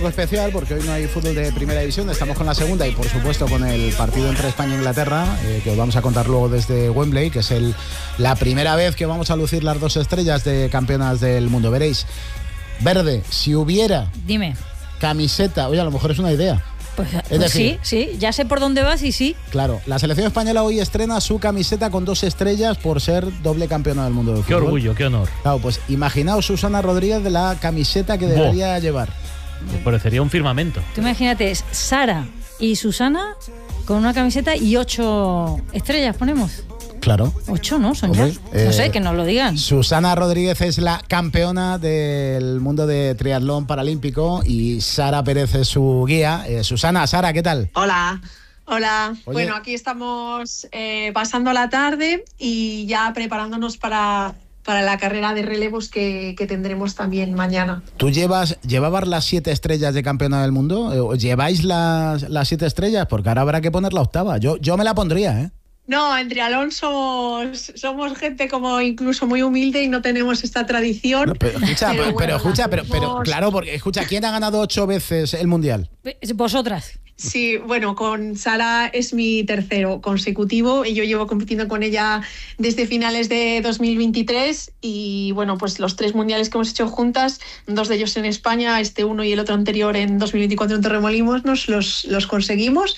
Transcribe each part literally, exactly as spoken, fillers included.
Especial porque hoy no hay fútbol de primera división, estamos con la segunda y por supuesto con el partido entre España e Inglaterra, eh, que os vamos a contar luego desde Wembley, que es el, la primera vez que vamos a lucir las dos estrellas de campeonas del mundo. Veréis, Verde, si hubiera Dime. camiseta, oye, a lo mejor es una idea. Pues, pues decir, sí, sí, ya sé por dónde vas y sí. Claro, la selección española hoy estrena su camiseta con dos estrellas por ser doble campeona del mundo del fútbol. Qué orgullo, qué honor. Claro, pues imaginaos Susana Rodríguez de la camiseta que debería Bo. llevar. Me parecería un firmamento. Tú imagínate, Sara y Susana con una camiseta y ocho estrellas ponemos. Claro. Ocho, ¿no? Son ya. Eh, no sé, que nos lo digan. Susana Rodríguez es la campeona del mundo de triatlón paralímpico y Sara Pérez es su guía. Eh, Susana, Sara, ¿qué tal? Hola. Hola. Oye. Bueno, aquí estamos eh, pasando la tarde y ya preparándonos para... para la carrera de relevos que, que tendremos también mañana. ¿Tú llevas llevabas las siete estrellas de campeona del mundo? ¿Lleváis las, las siete estrellas? Porque ahora habrá que poner la octava. Yo, yo me la pondría, ¿eh? No, en triatlón somos, somos gente como incluso muy humilde y no tenemos esta tradición. No, pero escucha, pero, bueno, pero, escucha pero, pero claro, porque escucha, ¿quién ha ganado ocho veces el Mundial? Vosotras. Sí, bueno, con Sara es mi tercero consecutivo y yo llevo compitiendo con ella desde finales de dos mil veintitrés y bueno, pues los tres mundiales que hemos hecho juntas, dos de ellos en España, este uno y el otro anterior en dos mil veinticuatro en Torremolinos, nos los, los conseguimos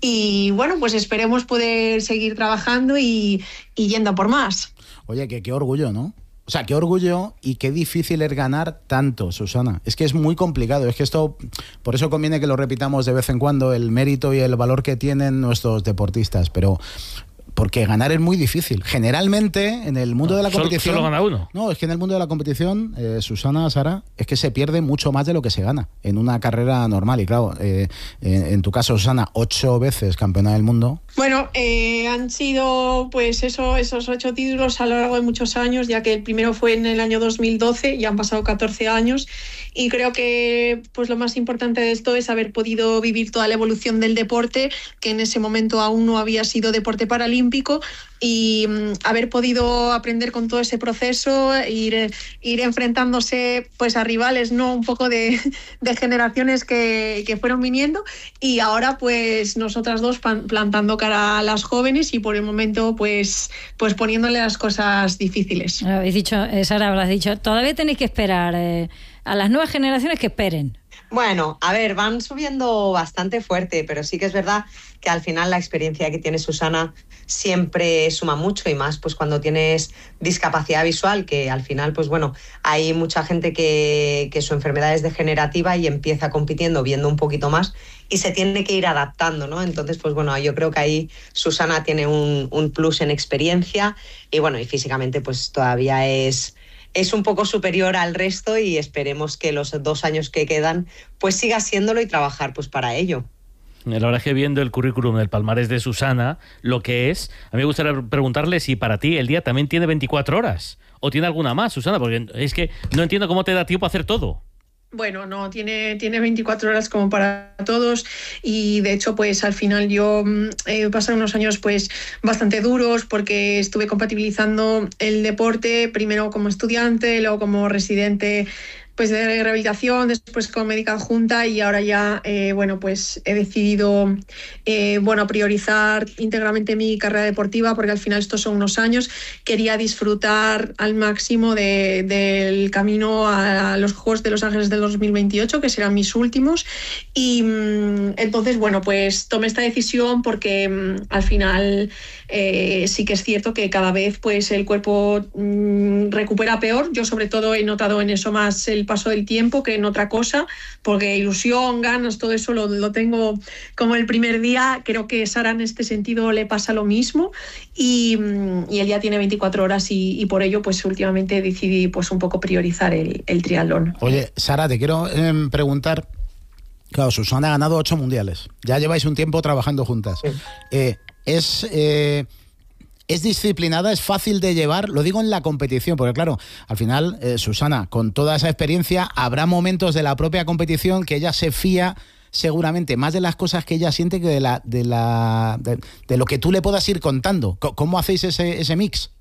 y bueno, pues esperemos poder seguir trabajando y, y yendo a por más. Oye, que qué orgullo, ¿no? O sea, qué orgullo y qué difícil es ganar tanto, Susana. Es que es muy complicado. Es que esto, por eso conviene que lo repitamos de vez en cuando, el mérito y el valor que tienen nuestros deportistas. Pero porque ganar es muy difícil. Generalmente, en el mundo no, de la competición... ¿Solo gana uno? No, es que en el mundo de la competición, eh, Susana, Sara, es que se pierde mucho más de lo que se gana en una carrera normal. Y claro, eh, en, en tu caso, Susana, ocho veces campeona del mundo. Bueno, eh, han sido pues eso, esos ocho títulos a lo largo de muchos años, ya que el primero fue en el año dos mil doce y han pasado catorce años. Y creo que pues lo más importante de esto es haber podido vivir toda la evolución del deporte, que en ese momento aún no había sido deporte paralímpico, y um, haber podido aprender con todo ese proceso, ir, ir enfrentándose pues a rivales, ¿no? Un poco de, de generaciones que, que fueron viniendo, y ahora pues nosotras dos plantando cara a las jóvenes y por el momento pues, pues poniéndole las cosas difíciles. Lo habéis dicho, eh, Sara, lo has dicho, todavía tenéis que esperar eh, a las nuevas generaciones que esperen. Bueno, a ver, van subiendo bastante fuerte, pero sí que es verdad que al final la experiencia que tiene Susana siempre suma mucho y más pues cuando tienes discapacidad visual, que al final pues bueno, hay mucha gente que, que su enfermedad es degenerativa y empieza compitiendo viendo un poquito más y se tiene que ir adaptando, ¿no? Entonces pues bueno, yo creo que ahí Susana tiene un, un plus en experiencia y bueno, y físicamente pues todavía es... es un poco superior al resto y esperemos que los dos años que quedan pues siga siéndolo y trabajar pues para ello. La verdad es que viendo el currículum del palmarés de Susana, lo que es, a mí me gustaría preguntarle si para ti el día también tiene veinticuatro horas o tiene alguna más, Susana, porque es que no entiendo cómo te da tiempo a hacer todo. Bueno, no, tiene, tiene veinticuatro horas como para todos y de hecho pues al final yo he eh, pasado unos años pues bastante duros porque estuve compatibilizando el deporte primero como estudiante, luego como residente pues de rehabilitación, después como médica adjunta y ahora ya eh, bueno pues he decidido eh, bueno priorizar íntegramente mi carrera deportiva porque al final estos son unos años, quería disfrutar al máximo de, del camino a los Juegos de Los Ángeles del dos mil veintiocho, que serán mis últimos y mmm, entonces bueno pues tomé esta decisión porque mmm, al final eh, sí que es cierto que cada vez pues el cuerpo mmm, recupera peor, yo sobre todo he notado en eso más el paso del tiempo que en otra cosa, porque ilusión, ganas, todo eso lo, lo tengo como el primer día. Creo que Sara en este sentido le pasa lo mismo y, y ella tiene veinticuatro horas y, y por ello pues últimamente decidí pues un poco priorizar el, el triatlón. Oye, Sara, te quiero eh, preguntar, claro, Susana ha ganado ocho mundiales, ya lleváis un tiempo trabajando juntas. Sí. Eh, es... Eh, ¿Es disciplinada? ¿Es fácil de llevar? Lo digo en la competición, porque claro, al final, eh, Susana, con toda esa experiencia, habrá momentos de la propia competición que ella se fía seguramente más de las cosas que ella siente que de, la, de, la, de, de lo que tú le puedas ir contando. ¿Cómo hacéis ese, ese mix?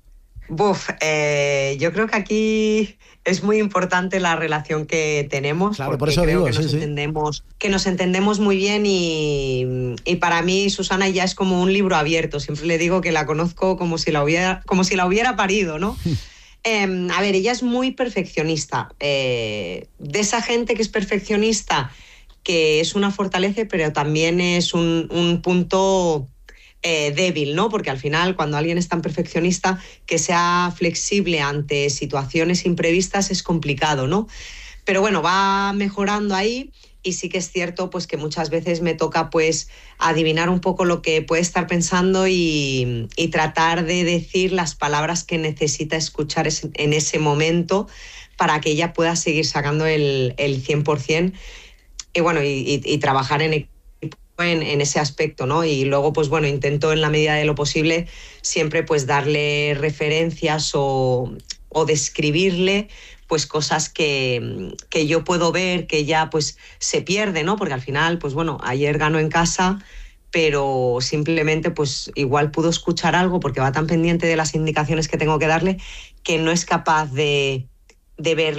Buf, eh, yo creo que aquí es muy importante la relación que tenemos. Claro, por eso creo digo, que sí, nos sí. entendemos, que nos entendemos muy bien y, y para mí Susana ya es como un libro abierto. Siempre le digo que la conozco como si la hubiera, como si la hubiera parido, ¿no? eh, a ver, ella es muy perfeccionista. Eh, de esa gente que es perfeccionista, que es una fortaleza, pero también es un, un punto... Eh, débil, ¿no? Porque al final, cuando alguien es tan perfeccionista, que sea flexible ante situaciones imprevistas es complicado, ¿no? Pero bueno, va mejorando ahí y sí que es cierto pues que muchas veces me toca pues adivinar un poco lo que puede estar pensando y, y tratar de decir las palabras que necesita escuchar en ese momento para que ella pueda seguir sacando el, el cien por ciento y bueno, y, y, y trabajar en equipo. En, en ese aspecto, ¿no? Y luego, pues bueno, intento en la medida de lo posible siempre pues darle referencias o, o describirle pues cosas que, que yo puedo ver que ya pues se pierde, ¿no? Porque al final, pues bueno, ayer ganó en casa, pero simplemente pues igual pudo escuchar algo porque va tan pendiente de las indicaciones que tengo que darle que no es capaz de, de ver